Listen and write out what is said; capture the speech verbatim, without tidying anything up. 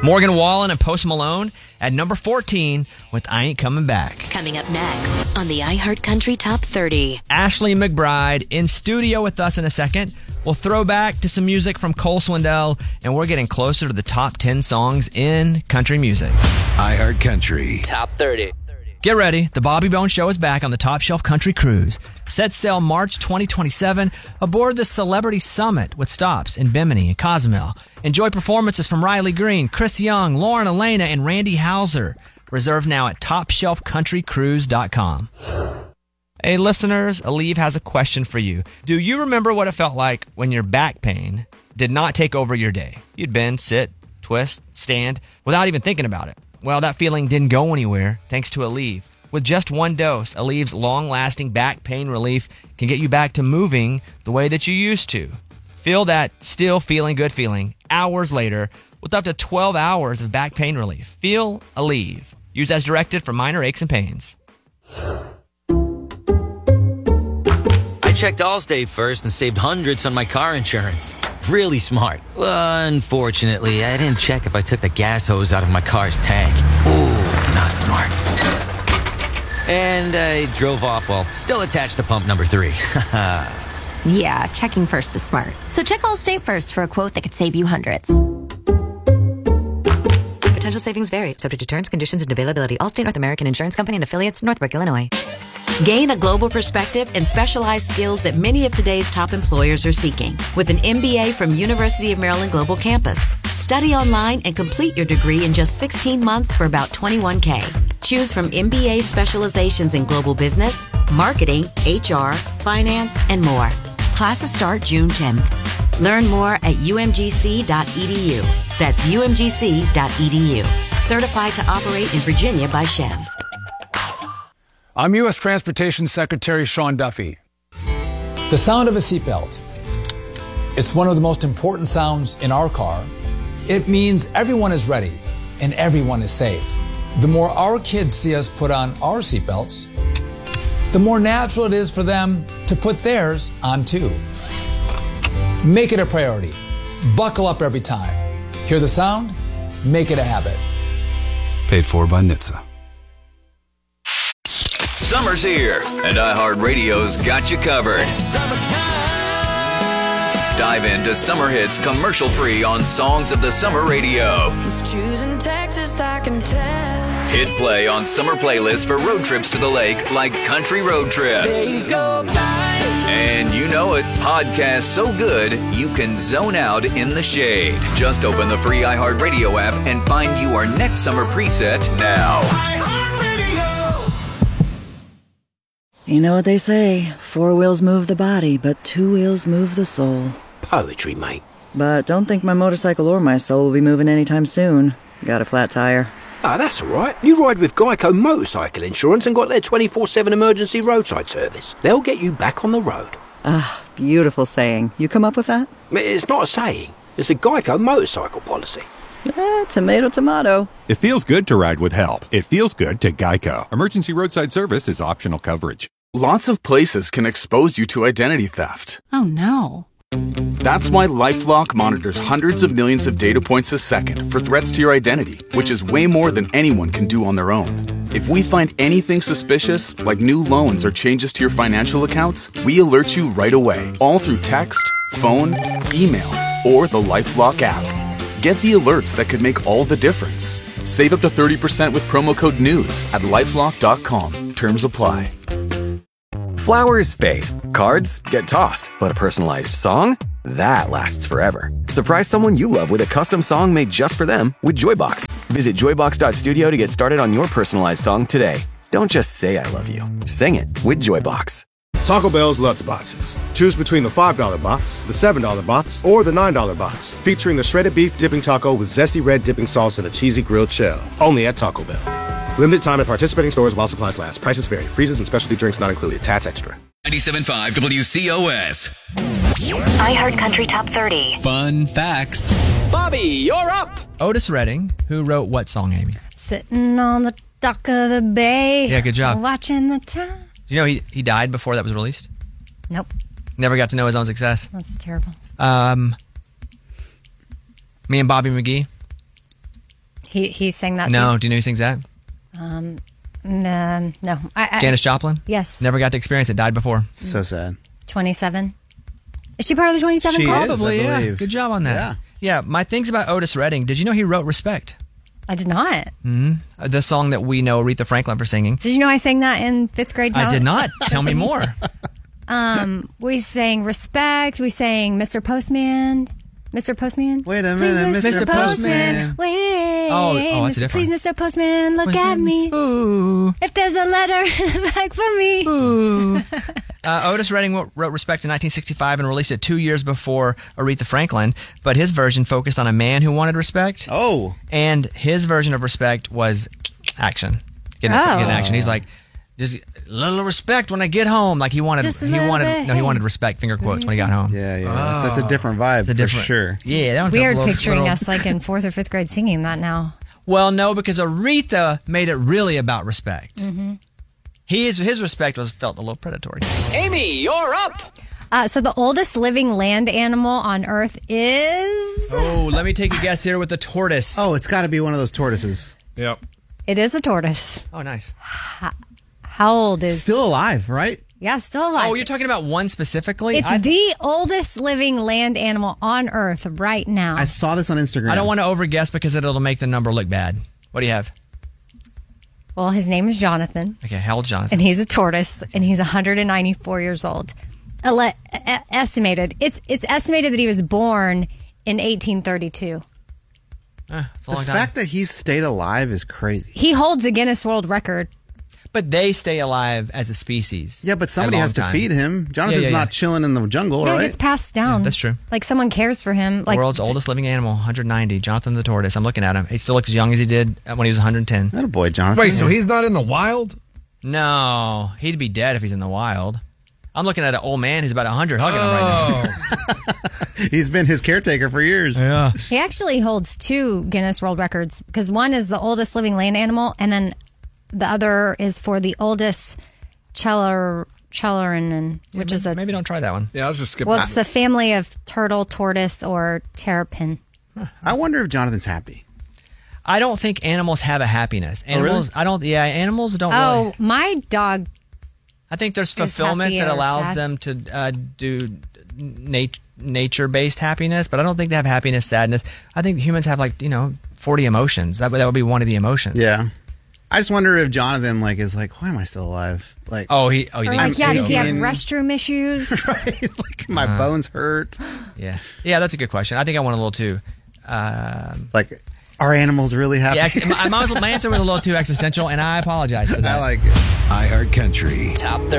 Morgan Wallen and Post Malone at number fourteen with I Ain't Coming Back. Coming up next on the iHeartCountry Top thirty. Ashley McBride in studio with us in a second. We'll throw back to some music from Cole Swindell, and we're getting closer to the top ten songs in country music. iHeartCountry Top thirty. Get ready. The Bobby Bones Show is back on the Top Shelf Country Cruise. Set sail March twenty twenty-seven aboard the Celebrity Summit with stops in Bimini and Cozumel. Enjoy performances from Riley Green, Chris Young, Lauren Elena, and Randy Hauser. Reserve now at top shelf country cruise dot com. Hey, listeners, Aleve has a question for you. Do you remember what it felt like when your back pain did not take over your day? You'd bend, sit, twist, stand without even thinking about it. Well, that feeling didn't go anywhere thanks to Aleve. With just one dose, Aleve's long-lasting back pain relief can get you back to moving the way that you used to. Feel that still feeling good feeling hours later with up to twelve hours of back pain relief. Feel Aleve. Use as directed for minor aches and pains. I checked Allstate first and saved hundreds on my car insurance. Really smart. Well, unfortunately, I didn't check if I took the gas hose out of my car's tank. Ooh, not smart. And I drove off while still attached to pump number three. Yeah, checking first is smart. So check Allstate first for a quote that could save you hundreds. Potential savings vary, subject to terms, conditions, and availability. Allstate North American Insurance Company and affiliates, Northbrook, Illinois. Gain a global perspective and specialized skills that many of today's top employers are seeking with an M B A from University of Maryland Global Campus. Study online and complete your degree in just sixteen months for about twenty-one thousand dollars. Choose from M B A specializations in global business, marketing, H R, finance, and more. Classes start June tenth. Learn more at u m g c dot e d u. That's u m g c dot e d u. Certified to operate in Virginia by Chev. I'm U S Transportation Secretary Sean Duffy. The sound of a seatbelt. It's one of the most important sounds in our car. It means everyone is ready and everyone is safe. The more our kids see us put on our seatbelts, the more natural it is for them to put theirs on too. Make it a priority. Buckle up every time. Hear the sound? Make it a habit. Paid for by N H T S A. Summer's here, and iHeartRadio's got you covered. Dive into Summer Hits commercial-free on Songs of the Summer Radio. He's choosing Texas, I can tell. Hit play on summer playlists for road trips to the lake like Country Road Trip. Days go by. And you know it, podcasts so good you can zone out in the shade. Just open the free iHeartRadio app and find your next summer preset now. You know what they say, four wheels move the body, but two wheels move the soul. Poetry, mate. But don't think my motorcycle or my soul will be moving anytime soon. Got a flat tire. Ah, that's all right. You ride with Geico Motorcycle Insurance and got their twenty-four seven emergency roadside service. They'll get you back on the road. Ah, beautiful saying. You come up with that? It's not a saying. It's a Geico motorcycle policy. Eh, tomato, tomato. It feels good to ride with help. It feels good to Geico. Emergency roadside service is optional coverage. Lots of places can expose you to identity theft. Oh, no. That's why LifeLock monitors hundreds of millions of data points a second for threats to your identity, which is way more than anyone can do on their own. If we find anything suspicious, like new loans or changes to your financial accounts, we alert you right away, all through text, phone, email, or the LifeLock app. Get the alerts that could make all the difference. Save up to thirty percent with promo code NEWS at lifelock dot com. Terms apply. Flowers fade. Cards get tossed. But a personalized song? That lasts forever. Surprise someone you love with a custom song made just for them with Joybox. Visit joybox dot studio to get started on your personalized song today. Don't just say I love you. Sing it with Joybox. Taco Bell's Lutz Boxes. Choose between the five dollar box, the seven dollar box, or the nine dollar box. Featuring the shredded beef dipping taco with zesty red dipping sauce and a cheesy grilled shell. Only at Taco Bell. Limited time at participating stores while supplies last. Prices vary. Freezes and specialty drinks not included. Tats extra. ninety-seven point five W C O S. iHeartCountry Top thirty. Fun facts. Bobby, you're up. Otis Redding, who wrote what song, Amy? Sitting on the dock of the bay. Yeah, good job. Watching the town. You know he, he died before that was released? Nope. Never got to know his own success. That's terrible. Um, me and Bobby McGee, He he sang that. No, too. do you know who sings that? Um, no, no. I, I, Janis Joplin? Yes. Never got to experience it. Died before. So sad. twenty-seven. Is she part of the twenty-seven She club? is, Probably, I yeah. believe. Good job on that. Yeah. Yeah, my things about Otis Redding. Did you know he wrote Respect? I did not. Mm-hmm. The song that we know Aretha Franklin for singing. Did you know I sang that in fifth grade talent? I did not. Tell me more. Um, we sang Respect. We sang Mister Postman. Mister Postman. Wait a Please, minute, Mister Mister Postman. Postman. Wait. Oh, oh, that's Mister different. Please, Mister Postman, look at me. Ooh. If there's a letter in the bag for me. Ooh. Uh, Otis Redding wrote, wrote Respect in nineteen sixty-five and released it two years before Aretha Franklin, but his version focused on a man who wanted respect. Oh. And his version of Respect was action. Getting, Oh. getting action. He's like, just a little respect when I get home. Like he wanted, Just a he little wanted, bit, no, he hey. waned respect, finger quotes, when he got home. Yeah, yeah. That's, that's a different vibe It's a different- for sure. Yeah, that one feels Weird a little- picturing little- us like in fourth or fifth grade singing that now. Well, no, because Aretha made it really about respect. Mm-hmm. His his respect was felt a little predatory. Amy, you're up. Uh, so the oldest living land animal on Earth is... Oh, let me take a guess here with the tortoise. Oh, it's got to be one of those tortoises. Yep. It is a tortoise. Oh, nice. How old is... Still alive, right? Yeah, still alive. Oh, you're talking about one specifically? It's I, the oldest living land animal on Earth right now. I saw this on Instagram. I don't want to overguess because it'll make the number look bad. What do you have? Well, his name is Jonathan, Okay, how old Jonathan? and he's a tortoise, and he's one hundred ninety-four years old. Ele- e- estimated. It's it's estimated that he was born in eighteen thirty-two. Eh, it's a The long time. fact that he stayed alive is crazy. He holds a Guinness World Record. But they stay alive as a species. Yeah, but somebody a long has to time. feed him. Jonathan's Yeah, yeah, yeah. not chilling in the jungle, Yeah, right? it gets passed down. that's true. Like someone cares for him. The Like world's oldest living animal, one hundred ninety. Jonathan the tortoise. I'm looking at him. He still looks as young as he did when he was one hundred ten. That a boy, Jonathan. Wait, so he's not in the wild? No, he'd be dead if he's in the wild. I'm looking at an old man who's about one hundred hugging him right now. He's been his caretaker for years. Yeah. He actually holds two Guinness World Records because one is the oldest living land animal, and then the other is for the oldest Chelar Chelarinin, which is a Maybe don't try that one. Yeah, let's just skip well, that. it's the family of turtle, tortoise, or terrapin. I wonder if Jonathan's happy. I don't think animals have a happiness. Oh, really? Animals, I don't. Yeah, animals don't. Oh, Really, my dog. I think there's Is fulfillment happy that or allows sad? them to uh, do nat- nature-based happiness, but I don't think they have happiness, sadness. I think humans have like you know forty emotions. That would, that would be one of the emotions. Yeah. I just wonder if Jonathan like is like, why am I still alive? Like, Oh, he. Oh, you Or think? like, yeah, does he have eighteen. restroom issues? right? Like my Uh. bones hurt. Yeah. Yeah, that's a good question. I think I want a little too. Um, Like, are animals really happy? yeah, ex- my, my, my answer was a little too existential, and I apologize for that. I like it. iHeart Country. Top